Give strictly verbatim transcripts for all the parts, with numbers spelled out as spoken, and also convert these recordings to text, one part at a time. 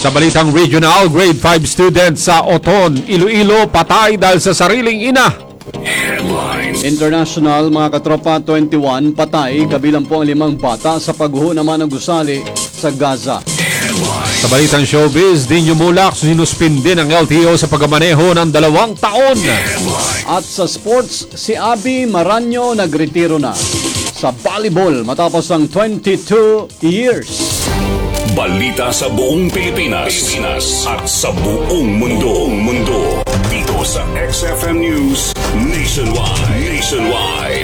Sa balitang regional, grade five student sa Oton, Iloilo, patay dahil sa sariling ina. Headlines. International, mga katropa, twenty-one patay, kabilang po ang limang bata sa pagguho naman ng gusali sa Gaza. Sa balitang showbiz, Dino Mulak sinuspindi ng L T O sa pagmamaneho ng dalawang taon. At sa sports, si Abby Maranyo nagretiro na sa volleyball matapos ang twenty-two years. Balita sa buong Pilipinas, Pilipinas at sa buong mundo, mundo. Dito sa X F M News Nationwide. Nationwide.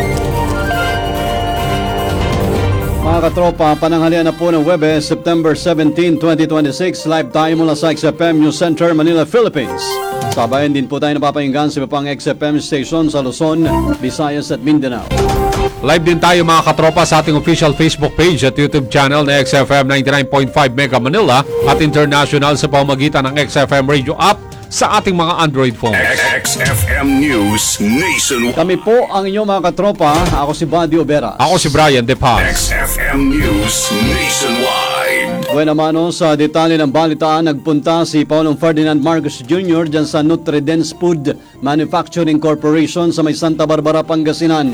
Mga katropa, pananghalian na po ng Webes, September seventeenth, twenty twenty-six. Live tayo mula sa X F M News Center, Manila, Philippines. Sabayan din po tayo napapahinggan sa iba pang X F M station sa Luzon, Visayas at Mindanao. Live din tayo mga katropa sa ating official Facebook page at YouTube channel na X F M ninety-nine point five Mega Manila at international sa pamamagitan ng X F M Radio app sa ating mga Android phone. X F M News Nationwide. Kami po ang inyong mga katropa. Ako si Buddy Obera. Ako si Brian De Paz. X F M News Nationwide. Bueno mano, sa detalye ng balitaan, nagpunta si Paulong Ferdinand Marcos Junior dyan sa Nutridence Food Manufacturing Corporation sa may Santa Barbara, Pangasinan.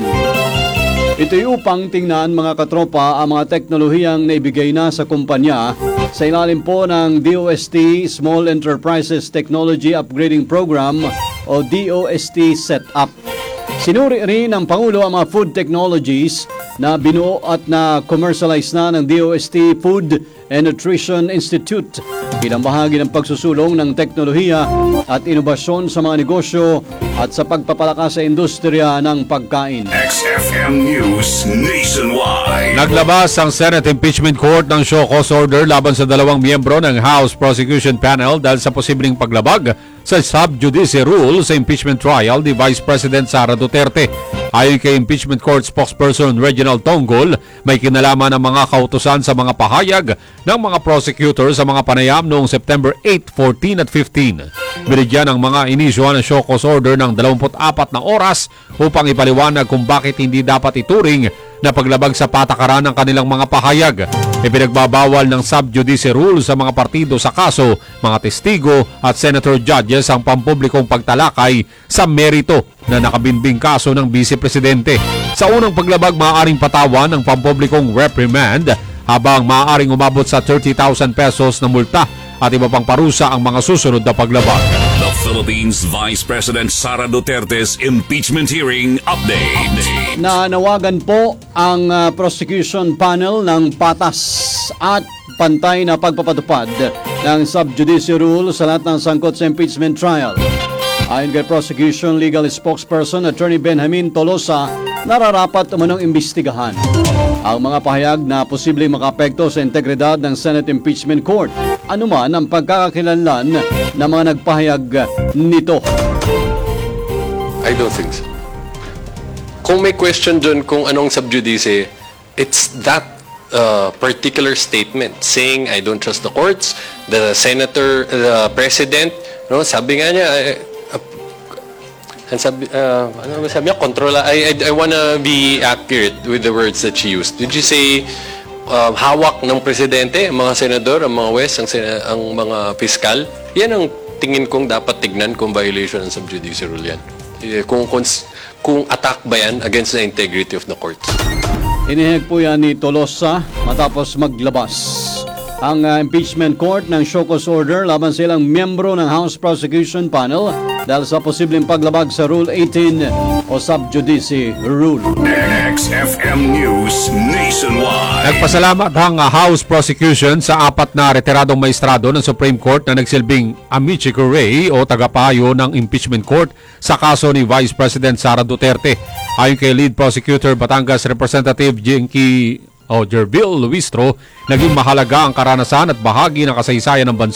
Ito'y upang tingnan mga katropa ang mga teknolohiyang naibigay na sa kumpanya sa ilalim po ng D O S T Small Enterprises Technology Upgrading Program o D O S T Setup. Sinuri rin ng Pangulo ang mga food technologies na binuo at na commercialize na ng D O S T Food and Nutrition Institute bilang bahagi ng pagsusulong ng teknolohiya at inobasyon sa mga negosyo at sa pagpapalakas sa industriya ng pagkain. X F M News Nationwide. Naglabas ang Senate Impeachment Court ng show cause order laban sa dalawang miyembro ng House Prosecution Panel dahil sa posibleng paglabag sa sub judice rule sa impeachment trial ni Vice President Sara Duterte. Ayon kay Impeachment Court spokesperson Reginald Tonggol, may kinalaman ng mga kautusan sa mga pahayag ng mga prosecutor sa mga panayam noong September eighth, fourteen at fifteen. Binigyan ng mga inisyuhan ng show cause order ng dalawampu't apat na oras upang ipaliwanag kung bakit hindi dapat ituring na paglabag sa patakaran ng kanilang mga pahayag. Ipinagbabawal ng sub judice rule sa mga partido sa kaso, mga testigo at senator judges ang pampublikong pagtalakay sa merito na nakabinbing kaso ng Vice Presidente. Sa unang paglabag, maaaring patawan ng pampublikong reprimand habang maaaring umabot sa thirty thousand pesos na multa at iba pang parusa ang mga susunod na paglabag. The Philippines Vice President Sara Duterte's impeachment hearing update. Nanawagan po ang uh, prosecution panel ng patas at pantay na pagpapatupad ng sub-judice rule sa lahat ng sangkot sa impeachment trial. Ayon kay prosecution legal spokesperson Attorney Benjamin Tolosa, nararapat umunong imbestigahan ang mga pahayag na posibleng makaapekto sa integridad ng Senate Impeachment Court, anuman ang pagkakakilanlan ng mga nagpahayag nito. I don't think so. Kung may question dun kung anong subjudice, it's that uh, particular statement saying I don't trust the courts, the senator, the president, no, sabi nga niya, uh, uh, sabi, uh, ano sabi niya, control, I, I, I wanna be accurate with the words that she used. Did you say uh, hawak ng presidente, ang mga senador, ang mga wes, ang, ang mga piskal? Yan ang tingin kong dapat tignan kung violation ng subjudice rule yan. Kung, kung, kung attack ba yan against the integrity of the courts. Iniheg po yan ni Tolosa matapos maglabas ang uh, impeachment court ng show cause order laban sa ilang miyembro ng House Prosecution Panel dahil sa posibleng paglabag sa Rule eighteen o sub judice rule. X F M News Nationwide. Nagpasalamat ang House Prosecution sa apat na retiradong maestrado ng Supreme Court na nagsilbing amici curiae o tagapayo ng impeachment court sa kaso ni Vice President Sara Duterte. Ayon kay Lead Prosecutor Batangas Representative Jenky o Jervil Luistro, naging mahalaga ang karanasan at bahagi ng kasaysayan ng bansa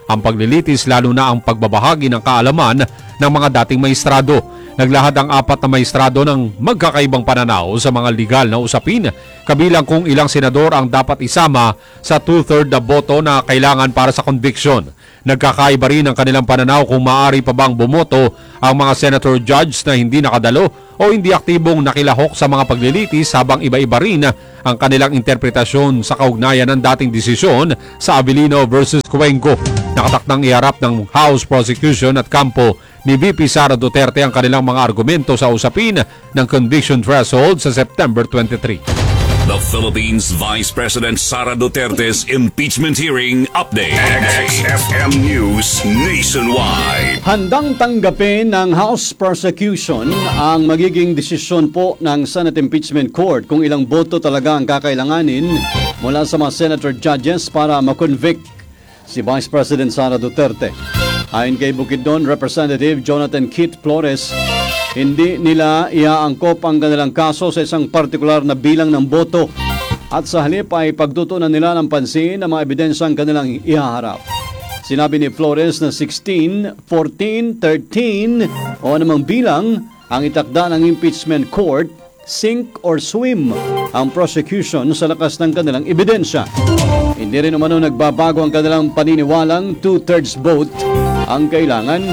ang paglilitis lalo na ang pagbabahagi ng kaalaman ng mga dating maestrado. Naglahad ang apat na maestrado ng magkakaibang pananaw sa mga legal na usapin, kabilang kung ilang senador ang dapat isama sa two-thirds na boto na kailangan para sa conviction. Nagkakaiba rin ang kanilang pananaw kung maaari pa bang bumoto ang mga senator judge na hindi nakadalo o hindi aktibong nakilahok sa mga paglilitis, habang iba-iba rin ang kanilang interpretasyon sa kaugnayan ng dating desisyon sa Avellino versus Cuenco. Nakatakdang iharap ng House Prosecution at kampo ni V P Sara Duterte ang kanilang mga argumento sa usapin ng conviction threshold sa September twenty-three. The Philippines Vice President Sara Duterte's impeachment hearing update. X F M News Nationwide. Handang tanggapin ng House Prosecution ang magiging desisyon po ng Senate Impeachment Court kung ilang boto talaga ang kakailanganin mula sa mga senator judges para makonvict si Vice President Sara Duterte. Ayon kay Bukidnon Representative Jonathan Kit Flores, hindi nila iaangkop ang kanilang kaso sa isang partikular na bilang ng boto at sa halip ay pagtutunan nila ng pansin ang mga ebidensyang kanilang ihaharap. Sinabi ni Flores na sixteen, fourteen, thirteen o anumang bilang ang itakda ng impeachment court, sink or swim ang prosecution sa lakas ng kanilang ebidensya. Hindi rin umano nagbabago ang kanilang paniniwalang two-thirds vote ang kailangan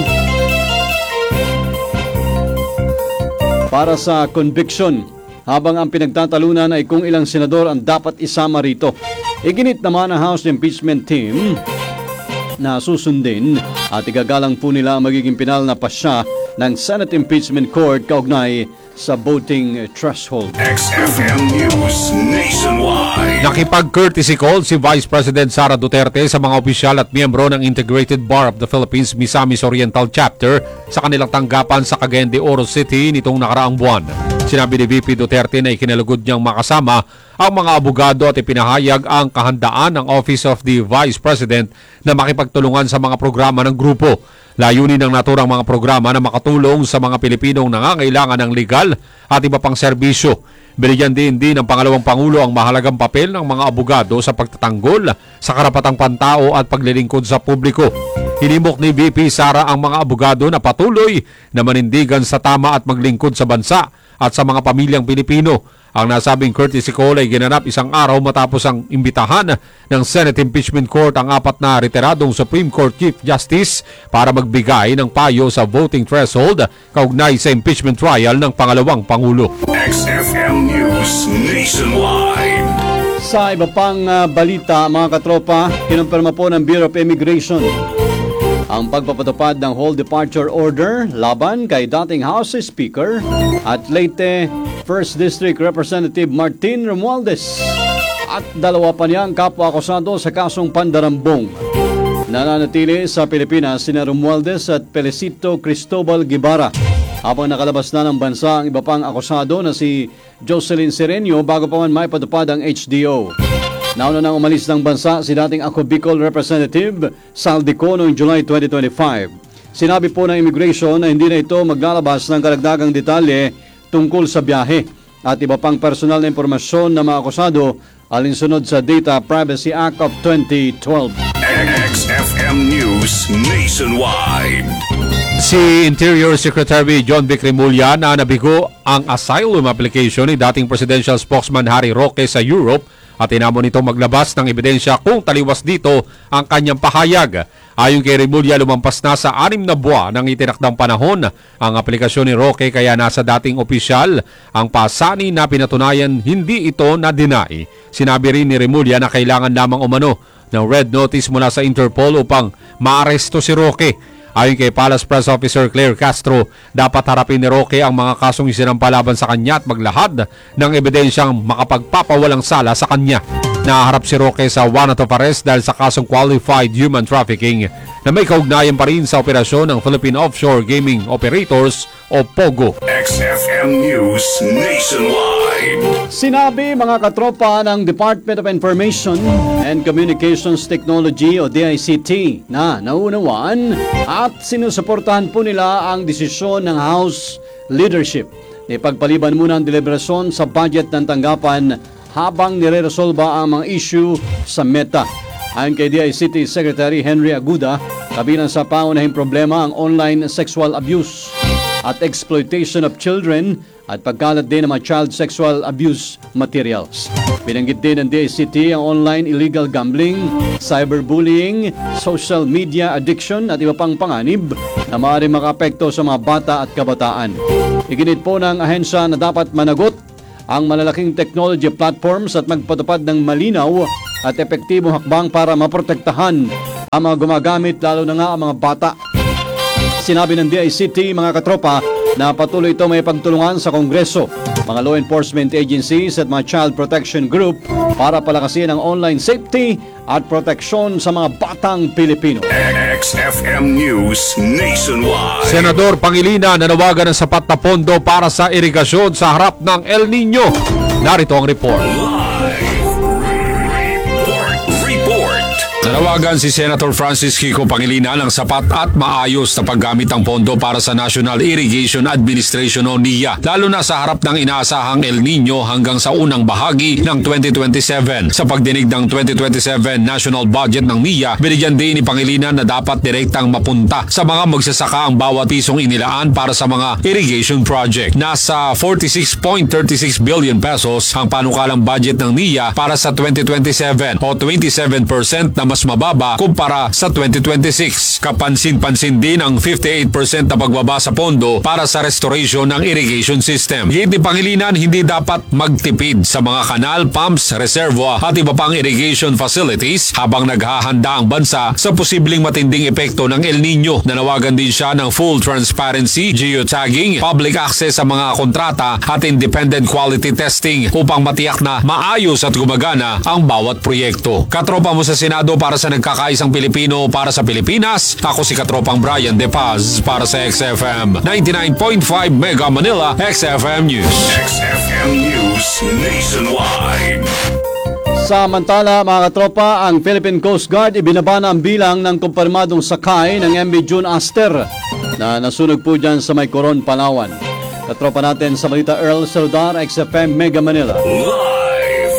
para sa conviction, habang ang pinagtatalunan ay kung ilang senador ang dapat isama rito. Iginit naman ang House Impeachment Team na susundin at igagalang po nila ang magiging pinal na pasya ng Senate Impeachment Court kaugnay sa voting threshold. X F M News Nationwide. Nakipag-courtesy call si Vice President Sara Duterte sa mga opisyal at miyembro ng Integrated Bar of the Philippines Misamis Oriental Chapter sa kanilang tanggapan sa Cagayan de Oro City nitong nakaraang buwan. Sinabi ni V P Duterte na ikinalugod niyang makasama ang mga abogado at ipinahayag ang kahandaan ng Office of the Vice President na makipagtulungan sa mga programa ng grupo. Layunin ng naturang mga programa na makatulong sa mga Pilipinong nangangailangan ng legal at iba pang serbisyo. Binigyan din din ng pangalawang Pangulo ang mahalagang papel ng mga abogado sa pagtatanggol sa karapatang pantao at paglilingkod sa publiko. Hinimok ni V P Sara ang mga abogado na patuloy na manindigan sa tama at maglingkod sa bansa at sa mga pamilyang Pilipino. Ang nasabing courtesy call ay ginanap isang araw matapos ang imbitahan ng Senate Impeachment Court ang apat na retiradong Supreme Court Chief Justice para magbigay ng payo sa voting threshold kaugnay sa impeachment trial ng pangalawang Pangulo. X F M News Nationwide. Sa iba pang uh, balita, mga katropa, kinumpirma po ng Bureau of Immigration ang pagpapatupad ng whole departure order laban kay dating House Speaker at Leyte First District Representative Martin Romualdez at dalawa pa niyang kapwa-akusado sa kasong pandarambong. Nananatili sa Pilipinas sina Romualdez at Felicito Cristobal Guevara, habang nakalabas na ng bansa ang iba pang akusado na si Jocelyn Sereño bago pa man maipatupad ang H D O. Nauna nang umalis ng bansa si dating Ako Bicol Representative Saldico noong July twenty twenty-five. Sinabi po ng immigration na hindi na ito maglalabas ng karagdagang detalye tungkol sa biyahe at iba pang personal na impormasyon ng mga akusado alinsunod sa Data Privacy Act of twenty twelve. X F M News Nationwide. Si Interior Secretary John Vic Remulla na nabigo ang asylum application ni dating Presidential Spokesman Harry Roque sa Europe at inamon nito maglabas ng ebidensya kung taliwas dito ang kanyang pahayag. Ayon kay Remulla, lumampas na sa anim na buwan ng itinakdang panahon ang aplikasyon ni Roque, kaya nasa dating opisyal ang pasani na pinatunayan hindi ito na-deny. Sinabi rin ni Remulla na kailangan lamang umano ng red notice mula sa Interpol upang maaresto si Roque. Ayon kay Palace Press Officer Claire Castro, dapat harapin ni Roque ang mga kasong isinampalaban sa kanya at maglahad ng ebidensyang makapagpapawalang sala sa kanya. Naharap si Roque sa warrant of arrest dahil sa kasong qualified human trafficking na may kaugnayan pa rin sa operasyon ng Philippine Offshore Gaming Operators o POGO. X F M News Nationwide. Sinabi mga katropa ng Department of Information and Communications Technology o D I C T na naunawaan at sinusuportahan po nila ang desisyon ng House Leadership na ipagpaliban muna ang deliberasyon sa budget ng tanggapan habang nire-resolba ang mga issue sa Meta. Ayon kay D I C T Secretary Henry Aguda, kabilang sa pangunahing problema ang online sexual abuse at exploitation of children at pagkalat din ng mga child sexual abuse materials. Binanggit din ng D I C T ang online illegal gambling, cyberbullying, social media addiction at iba pang panganib na maaaring makaapekto sa mga bata at kabataan. Iginit po ng ahensya na dapat managot ang malalaking technology platforms at magpatupad ng malinaw at epektibong hakbang para maprotektahan ang mga gumagamit, lalo na nga ang mga bata. Sinabi ng D I C T, mga katropa, na patuloy ito may pagtulungan sa Kongreso, mga law enforcement agencies at mga child protection group para palakasin ang online safety at proteksyon sa mga batang Pilipino. X F M News Nationwide. Senador Pangilinan nanawagan ng sapat na pondo para sa irigasyon sa harap ng El Nino. Narito ang report. Nanawagan si Senator Francis Kiko Pangilinan ng sapat at maayos na paggamit ng pondo para sa National Irrigation Administration o N I A, lalo na sa harap ng inaasahang El Nino hanggang sa unang bahagi ng twenty twenty-seven. Sa pagdinig ng twenty twenty-seven National Budget ng N I A, binigyan din ni Pangilinan na dapat direktang mapunta sa mga magsasaka ang bawat pisong inilaan para sa mga irrigation project. Nasa forty-six point three six billion pesos ang panukalang budget ng N I A para sa twenty twenty-seven o twenty-seven percent na mas mababa kumpara sa twenty twenty-six. Kapansin-pansin din ang fifty-eight percent na pagbaba sa pondo para sa restoration ng irrigation system. Gate ni Pangilinan, hindi dapat magtipid sa mga kanal, pumps, reservoir at iba pang irrigation facilities habang naghahanda ang bansa sa posibleng matinding epekto ng El Nino. Nanawagan din siya ng full transparency, geotagging, public access sa mga kontrata at independent quality testing upang matiyak na maayos at gumagana ang bawat proyekto. Katropa mo sa Senado para sa nagkakaisang Pilipino para sa Pilipinas, ako si Katropang Brian De Paz para sa X F M ninety-nine point five Mega Manila, X F M News. X F M News Nationwide. Samantala, mga katropa, ang Philippine Coast Guard ibinaba na ang bilang ng kumpirmadong sakay ng M V June Aster na nasunog po dyan sa may Coron, Palawan. Katropa natin sa balita, Earl Saludar, X F M Mega Manila. Live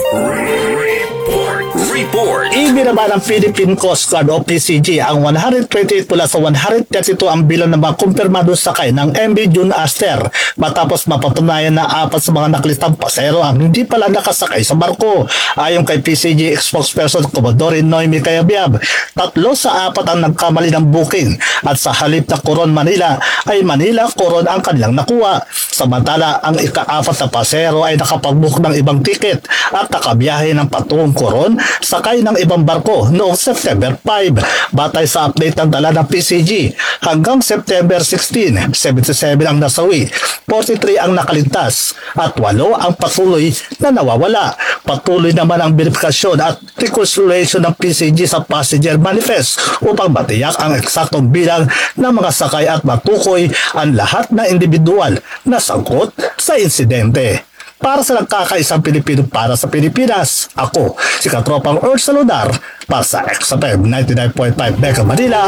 report. Report. Ibinaba ng Philippine Coast Guard o P C G ang one hundred twenty-eight mula sa one hundred thirty-two ang bilang ng mga kumpirmado sakay ng M V June Aster matapos mapatunayan na apat sa mga nakalistang pasahero ang hindi pala nakasakay sa barko. Ayon kay P C G spokesperson Commodore Noemi Cayabyab, tatlo sa apat ang nagkamali ng booking at sa halip na Coron, Manila ay Manila Coron ang kanilang nakuha. Samantala, ang ika-apat na pasahero ay nakapag-book ng ibang ticket at nakabiyahe ng patungong Coron sakay ng ibang barko noong September five. Batay sa update ng dala ng P C G, hanggang September sixteen, seventy-seven ang nasawi, forty-three ang nakaligtas at walo ang patuloy na nawawala. Patuloy naman ang verifikasyon at reconciliation ng P C G sa passenger manifest upang matiyak ang eksaktong bilang ng mga sakay at matukoy ang lahat na individual na sangkot sa insidente. Para sa nagkakaisang Pilipino para sa Pilipinas, ako, si Katropang Earl Saludar, para sa X F M ninety-nine point five Mega Manila,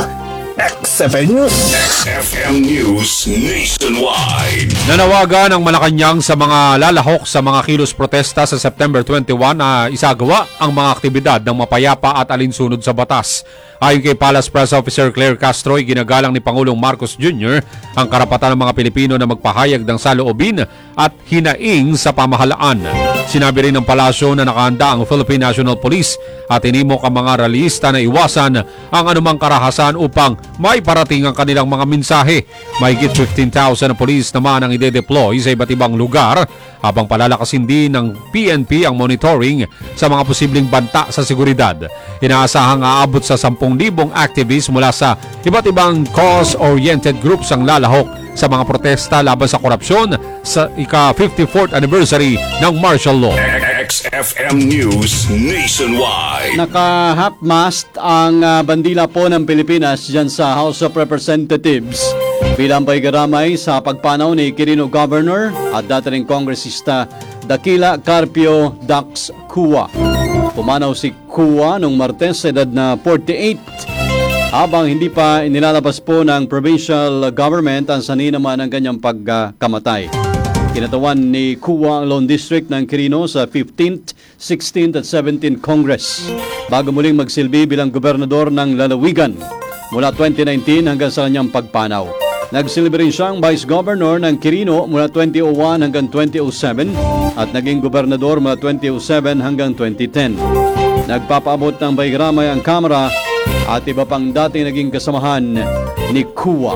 X F M News. X F M News Nationwide. Nanawagan ang Malacanang sa mga lalahok sa mga kilos protesta sa September twenty-one na isagawa ang mga aktibidad ng mapayapa at alinsunod sa batas. Ayon kay Palace Press Officer Claire Castro, ginagalang ni Pangulong Marcos Junior ang karapatan ng mga Pilipino na magpahayag ng saloobin at hinaing sa pamahalaan. Sinabi rin ng palasyo na nakahanda ang Philippine National Police at inimok ang mga rallyista na iwasan ang anumang karahasan upang may parating ang kanilang mga mensahe. Mahigit fifteen thousand na police naman ang ide-deploy sa iba't ibang lugar habang palalakasin din ng P N P ang monitoring sa mga posibleng banta sa seguridad. Inaasahang aabot sa ten thousand activists mula sa iba't ibang cause-oriented groups ang lalahok sa mga protesta laban sa korupsyon sa ika-fifty-fourth anniversary ng martial law. X F M News Nationwide. Naka-half-mast ang uh, bandila po ng Pilipinas dyan sa House of Representatives bilang paggaramay sa pagpanaw ni Quirino Governor at dati ring kongresista Dakila Carpio Dax Cua. Pumanaw si Cua noong Martes sa edad na forty-eight habang hindi pa inilalabas po ng provincial government ang sanhi naman ng kanyang pagkamatay. Kinatawan ni Cua ang Lone District ng Quirino sa fifteenth, sixteenth at seventeenth Congress bago muling magsilbi bilang gobernador ng lalawigan mula twenty nineteen hanggang sa kanyang pagpanaw. Nagsilbi rin siyang Vice Governor ng Quirino mula twenty oh one hanggang twenty oh seven at naging gobernador mula twenty oh seven hanggang twenty ten. Nagpapaabot ng bayramay ang Kamara at iba pang dating naging kasamahan ni Kuwa.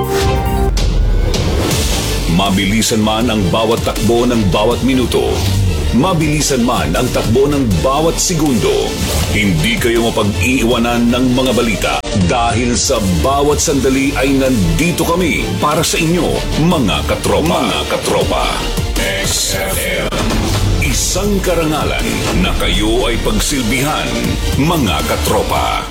Mabilisan man ang bawat takbo ng bawat minuto. Mabilisan man ang takbo ng bawat segundo. Hindi kayo mapag-iiwanan ng mga balita dahil sa bawat sandali ay nandito kami para sa inyo, mga katropa. Mga katropa. X F M. Isang karangalan na kayo ay pagsilbihan, mga katropa.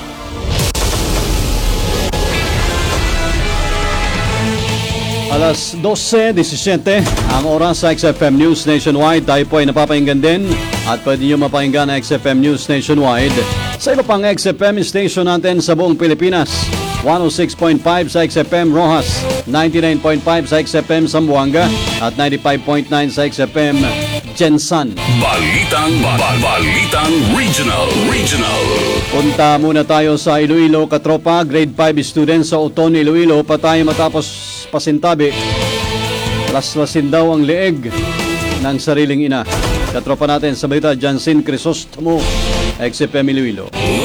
Alas twelve seventeen ang oras sa X F M News Nationwide. Tayo po ay napapahinggan din at pwede nyo mapahinggan ang X F M News Nationwide sa iba pang X F M station natin sa buong Pilipinas. one oh six point five sa X F M Rojas, ninety-nine point five sa X F M Zamboanga at ninety-five point nine sa X F M Jensan. Balitang, ba- balitang regional, regional. Punta muna tayo sa Iloilo, katropa. Grade five students sa Oton, Iloilo pa tayo matapos pasintabi. Laslasin daw ang leeg ng sariling ina. Katropa natin sa balita, Jansin Crisostomo, X F M Iloilo.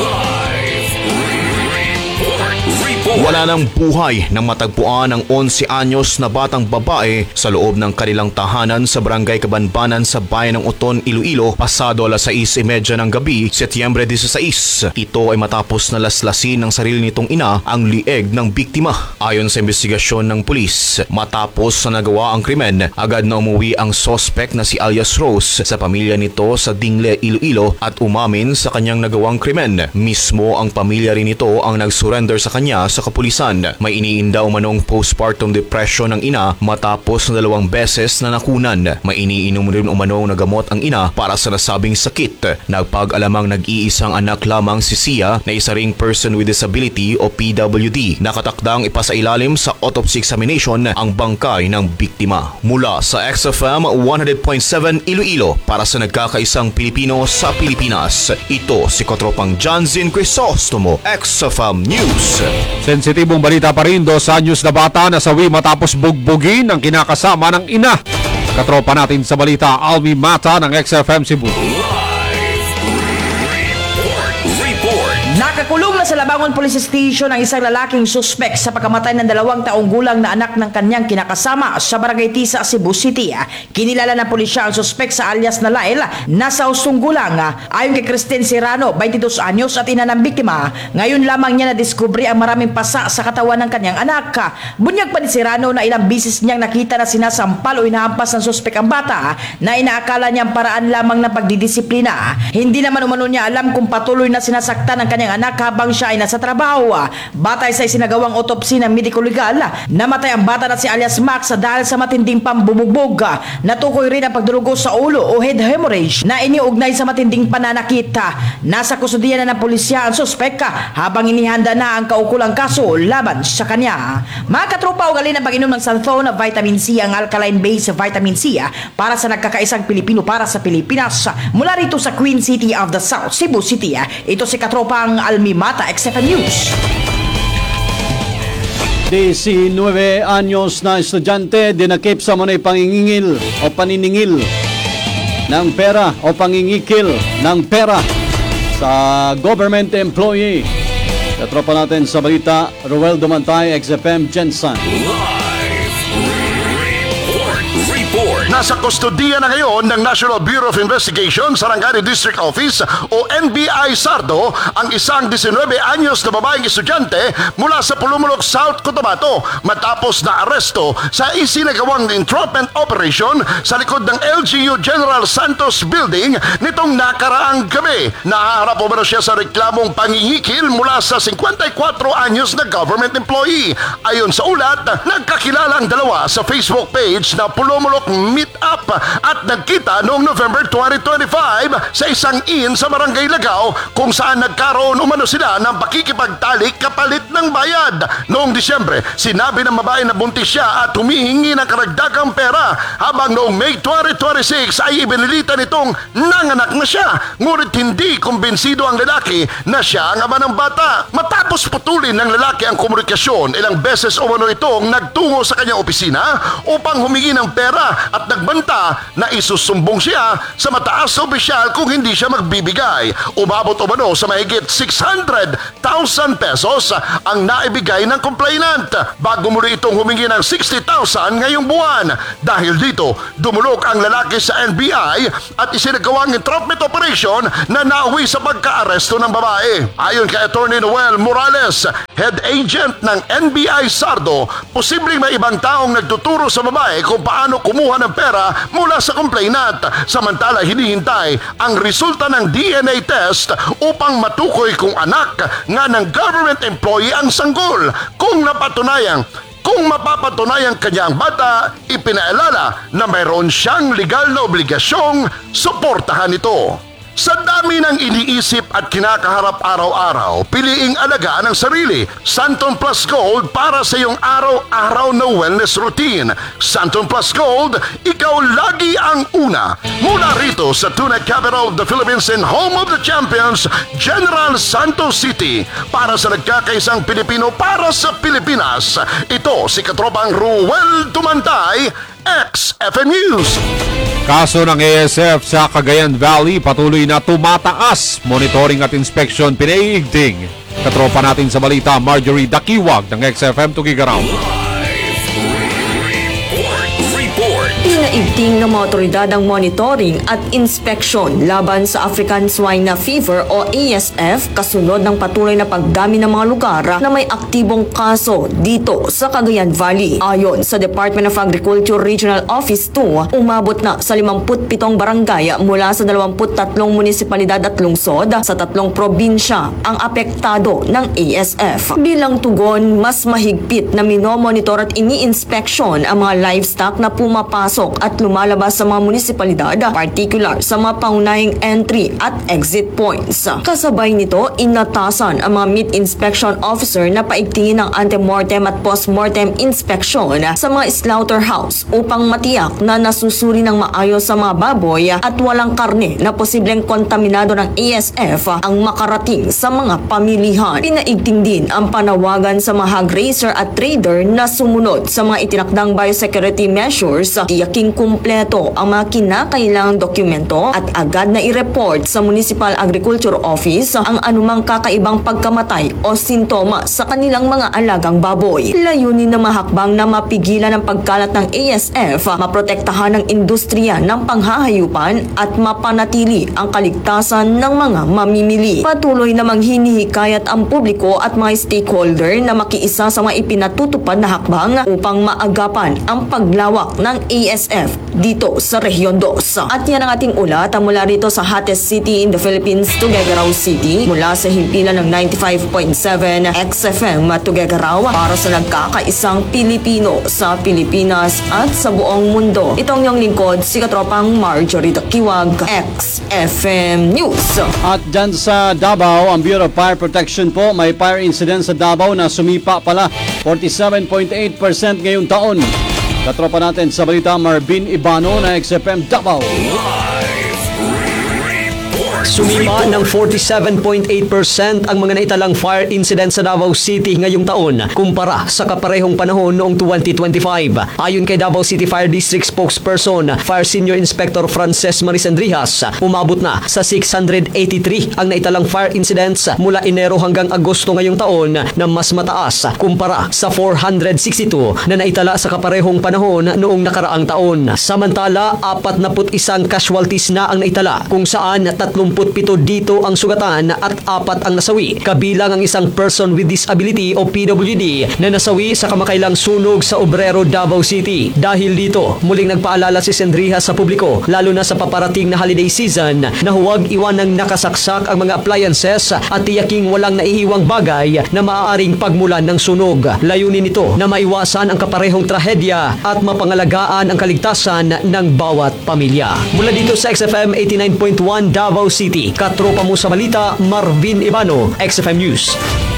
Wala ng buhay nang matagpuan ang eleven anyos na batang babae sa loob ng kanilang tahanan sa Barangay Kabanbanan sa bayan ng Oton, Iloilo, pasado alas sais trenta ng gabi, Setyembre sixteen. Ito ay matapos na laslasin ng sarili nitong ina ang lieg ng biktima. Ayon sa investigasyon ng pulis, matapos na nagawa ang krimen, agad na umuwi ang sospek na si alias Rose sa pamilya nito sa Dingle, Iloilo at umamin sa kanyang nagawang krimen. Mismo ang pamilya rin nito ang nag-surrender sa kanya sa kapulisan. May iniinda umanong postpartum depression ng ina matapos na dalawang beses na nakunan. May iniinom rin umanong na gamot ang ina para sa nasabing sakit. Nagpag-alamang nag-iisang anak lamang si Sia na isa ring person with disability o P W D. Nakatakdang ipasailalim sa autopsy examination ang bangkay ng biktima. Mula sa X F M one hundred point seven Iloilo para sa nagkakaisang Pilipino sa Pilipinas, ito si Katropang Jansin Crisostomo, X F M News. Sensitibong balita pa rin, dos anyos na bata nasawi matapos bugbugin ang kinakasama ng ina. Katropa natin sa balita, Almi Mata ng X F M Cebu. Nakakulong na sa Labangon Police Station ang isang lalaking suspek sa pagkamatay ng dalawang taong gulang na anak ng kanyang kinakasama sa Barangay Tisa, Cebu City. Kinilala ng pulisya ang suspek sa alias na Lael, nasa usong gulang. Ayon kay Christine Serrano, twenty-two anyos at ina ng biktima, ngayon lamang niya nadiskubre ang maraming pasa sa katawan ng kanyang anak. Bunyag pa ni Serrano na ilang bisis niyang nakita na sinasampal o inahampas ng suspek ang bata na inaakala niyang paraan lamang ng pagdidisiplina. Hindi naman umano niya alam kung patuloy na sinasaktan ng kanyang anak habang siya ay nasa trabaho. Batay sa isinagawang autopsy ng medico legal, namatay ang bata na si alias Max dahil sa matinding pambubugbog. Natukoy rin ang pagdurugo sa ulo o head hemorrhage na iniugnay sa matinding pananakit. Nasa kustudiya na ng pulisya ang suspek habang inihanda na ang kaukulang kaso laban sa kanya. Mga katropa, ugali na pag-inom ng Santhone Vitamin C, ang alkaline-based vitamin C para sa nagkakaisang Pilipino para sa Pilipinas. Mula rito sa Queen City of the South, Cebu City, ito si Katropang Almi Mata, X F M News. nineteen anyos na estudyante dinakip sa manay pangingingil o paniningil ng pera o pangingikil ng pera sa government employee. Katropa natin sa balita, Roel Dumantay, X F M Jensan. Nasa kustodiya na ngayon ng National Bureau of Investigation sa Rangani District Office o N B I Sardo ang isang nineteen anyos na babaeng estudyante mula sa Pulumulok, South Cotabato matapos na aresto sa isinagawang entrapment operation sa likod ng L G U General Santos Building nitong nakaraang gabi. Nahaharap umano siya sa reklamong pangingikil mula sa fifty-four anyos na government employee. Ayon sa ulat, nagkakilala ang dalawa sa Facebook page na Pulumulok Meet meet up at nagkita noong November twenty twenty-five sa isang inn sa Barangay Lagao kung saan nagkaroon umano sila ng pakikipagtalik kapalit ng bayad. Noong Disyembre, sinabi ng babae na buntis siya at humihingi ng karagdagang pera habang noong May twenty twenty-six ay ibinilita nitong nanganak na siya. Ngunit hindi kumbinsido ang lalaki na siya ang ama ng bata. Matapos putulin ng lalaki ang komunikasyon, ilang beses umano itong nagtungo sa kanyang opisina upang humingi ng pera at nagbanta na isusumbong siya sa mataas na opisyal kung hindi siya magbibigay. Umabot umano sa mahigit six hundred thousand pesos ang naibigay ng complainant bago muli itong humingi ng sixty thousand ngayong buwan. Dahil dito, dumulog ang lalaki sa N B I at isinagawang entrapment operation na nauwi sa pagka-aresto ng babae. Ayon kay Attorney Noel Morales, head agent ng N B I Sardo, posibleng may ibang taong nagtuturo sa babae kung paano kumuha ng pera mula sa complainant, samantala hinihintay ang resulta ng D N A test upang matukoy kung anak nga ng government employee ang sanggol. Kung napatunayang Kung mapapatunayang kanyang bata, ipinaalala na mayroon siyang legal na obligasyong suportahan ito. Sa dami ng iniisip at kinakaharap araw-araw, piliing alagaan ang sarili. Santon Plus Gold para sa iyong araw-araw na wellness routine. Santon Plus Gold, ikaw lagi ang una. Mula rito sa Tuna Capital of the Philippines and home of the champions, General Santos City. Para sa nagkakaisang Pilipino para sa Pilipinas, ito si Katropang Ruel Tumantay, X F M News. Kaso ng A S F sa Cagayan Valley patuloy na tumataas. Monitoring at inspection pinaiigting. Katropa natin sa balita, Marjorie Dakiwag ng X F M Tugigaraw. Pinaigting ng mga otoridad ang monitoring at inspection laban sa African Swine Fever o A S F kasunod ng patuloy na pagdami ng mga lugar na may aktibong kaso dito sa Cagayan Valley. Ayon sa Department of Agriculture Regional Office two, umabot na sa fifty-seven barangay mula sa twenty-three munisipalidad at lungsod sa tatlong probinsya ang apektado ng A S F. Bilang tugon, mas mahigpit na minomonitor at ini-inspection ang mga livestock na pumapasok at lumalabas sa mga munisipalidad, particular sa mga pangunahing entry at exit points. Kasabay nito, inatasan ang mga meat inspection officer na paigtingin ang antemortem at postmortem inspection sa mga slaughterhouse upang matiyak na nasusuri ng maayos sa mga baboy at walang karne na posibleng kontaminado ng A S F ang makarating sa mga pamilihan. Pinaigting din ang panawagan sa mga hog raiser at trader na sumunod sa mga itinakdang biosecurity measures, tiyaking kumpleto ang mga kinakailangang dokumento at agad na i-report sa Municipal Agriculture Office ang anumang kakaibang pagkamatay o sintoma sa kanilang mga alagang baboy. Layunin na mahakbang na mapigilan ang pagkalat ng A S F, maprotektahan ang industriya ng panghahayupan at mapanatili ang kaligtasan ng mga mamimili. Patuloy namang hinihikayat ang publiko at mga stakeholder na makiisa sa mga ipinatutupad na hakbang upang maagapan ang paglawak ng A S F dito sa Rehiyon two. At yan ang ating ulat mula rito sa hottest city in the Philippines, Tuguegarao City, mula sa himpilan ng ninety-five point seven X F M Tuguegarao para sa nagkakaisang Pilipino sa Pilipinas at sa buong mundo. Itong yung lingkod, si Katropang Marjorie Dakiwag, X F M News. At dyan sa Davao, ang Bureau of Fire Protection po, may fire incident sa Davao na sumipa pala forty-seven point eight percent ngayong taon. Katropa natin sa balita, Marvin Ibano na X F M Davao. Sumima ng forty-seven point eight percent ang mga naitalang fire incident sa Davao City ngayong taon kumpara sa kaparehong panahon noong twenty twenty-five. Ayon kay Davao City Fire District Spokesperson, Fire Senior Inspector Frances Maris Andrijas, umabot na sa six hundred eighty-three ang naitalang fire incidents mula Enero hanggang Agosto ngayong taon na mas mataas kumpara sa four hundred sixty-two na naitala sa kaparehong panahon noong nakaraang taon. Samantala, forty-one casualties na ang naitala kung saan thirty dalawampu't pito dito ang sugatan at apat ang nasawi, kabilang ang isang person with disability o P W D na nasawi sa kamakailang sunog sa Obrero, Davao City. Dahil dito, muling nagpaalala si Sendriha sa publiko, lalo na sa paparating na holiday season, na huwag iwanang nakasaksak ang mga appliances at tiyaking walang naihiwang bagay na maaaring pagmulan ng sunog. Layunin nito na maiwasan ang kaparehong trahedya at mapangalagaan ang kaligtasan ng bawat pamilya. Mula dito sa X F M eighty-nine point one Davao City, katropa mo sa balita, Marvin Ibano, X F M News.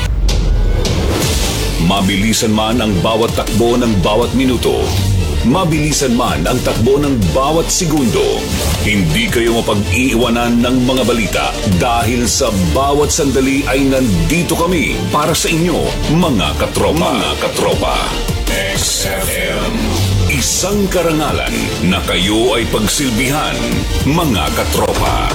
Mabilisan man ang bawat takbo ng bawat minuto, mabilisan man ang takbo ng bawat segundo, hindi kayo mapag-iiwanan ng mga balita dahil sa bawat sandali ay nandito kami para sa inyo, mga katropa. Mga katropa. X F M. Isang karangalan na kayo ay pagsilbihan, mga katropa.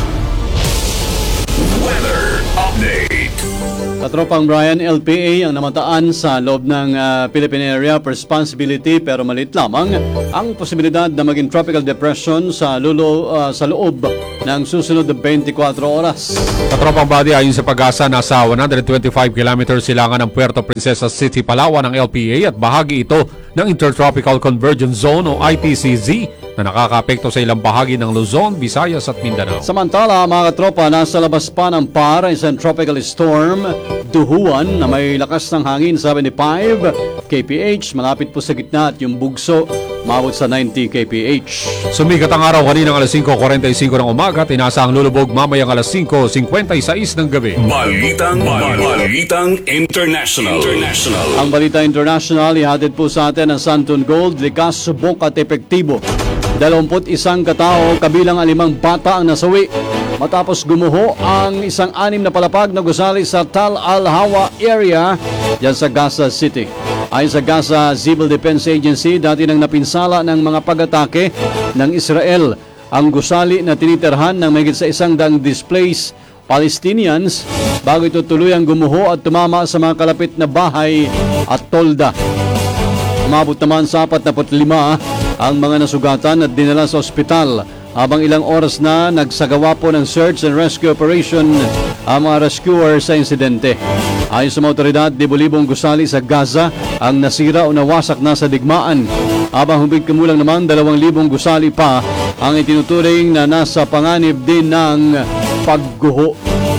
Weather Update. Katropang Brian, L P A ang namataan sa loob ng uh, Philippine Area of Responsibility pero maliit lamang ang posibilidad na maging tropical depression sa, lulo, uh, sa loob ng susunod na twenty-four oras. Katropang Body, ayon sa Pag-asa, nasa one hundred twenty-five kilometers silangan ng Puerto Princesa City, Palawan ng L P A at bahagi ito ng Intertropical Convergence Zone o I T C Z na nakakaapekto sa ilang bahagi ng Luzon, Visayas at Mindanao. Samantala, mga katropa, nasa labas pa ng P A R isang tropical storm, Duhuan, na may lakas ng hangin seventy-five K P H, malapit po sa gitna, at yung Bugso, maabot sa ninety K P H. Sumikat ang araw kaninang alas five forty-five ng umaga at inaasahang lulubog mamayang alas five fifty-six ng gabi. Balitang, Balitang International. International. Ang Balita International, ihatid po sa atin ang Santon Gold, likas, subok at epektibo. Dalawamput isang katao, kabilang ang limang bata ang nasawi matapos gumuho ang isang anim na palapag na gusali sa Tal Al-Hawa area dyan sa Gaza City. Ayon sa Gaza Civil Defense Agency, dati nang napinsala ng mga pag-atake ng Israel ang gusali na tinitirhan ng mahigit sa isang daang displaced Palestinians bago ito tuluyang gumuho at tumama sa mga kalapit na bahay at tolda. Umabot naman sa apat na lima ang mga nasugatan at dinala sa ospital habang ilang oras na nagsagawa po ng search and rescue operation ang mga rescuer sa insidente. Ayon sa mga otoridad, libo-libong gusali sa Gaza ang nasira o nawasak na sa digmaan, habang hubig kumulang naman dalawang libong gusali pa ang itinuturing na nasa panganib din ng pagguho.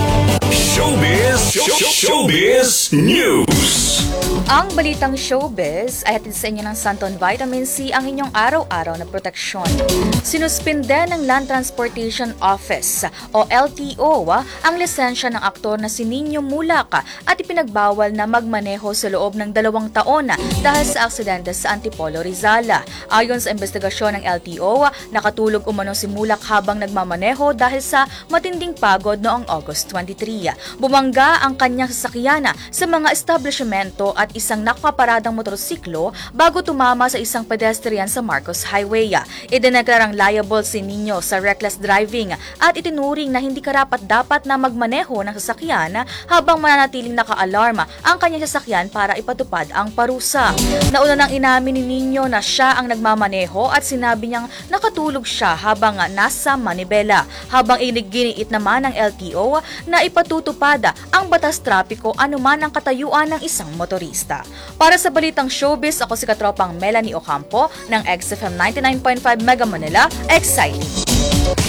Showbiz, Showbiz News. Ang balitang showbiz ay hatid sa inyo ng Santon Vitamin C, ang inyong araw-araw na proteksyon. Sinuspinde ng Land Transportation Office o L T O ang lisensya ng aktor na si Nino Mulak at ipinagbawal na magmaneho sa loob ng dalawang taon dahil sa aksidente sa Antipolo, Rizal. Ayon sa investigasyon ng L T O, nakatulog umano si Mulak habang nagmamaneho dahil sa matinding pagod noong August twenty-three. Bumangga ang kanyang sasakyan sa mga establishmento at isang nakaparadang motorsiklo bago tumama sa isang pedestrian sa Marcos Highway. Idineklarang liable si Nino sa reckless driving at itinuring na hindi karapat-dapat na magmaneho ng sasakyan habang mananatiling naka-alarma ang kanyang sasakyan para ipatupad ang parusa. Nauna nang inamin ni Nino na siya ang nagmamaneho at sinabi niyang nakatulog siya habang nasa manibela, habang iniginiit naman ng L T O na ipatutupad ang batas trapiko anuman ang katayuan ng isang motorista. Para sa balitang showbiz, ako si katropang Melanie Ocampo ng X F M ninety-nine point five Mega Manila, exciting!